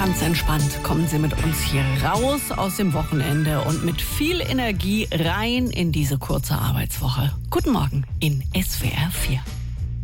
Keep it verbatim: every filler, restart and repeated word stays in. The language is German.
Ganz entspannt kommen Sie mit uns hier raus aus dem Wochenende und mit viel Energie rein in diese kurze Arbeitswoche. Guten Morgen in S W R vier.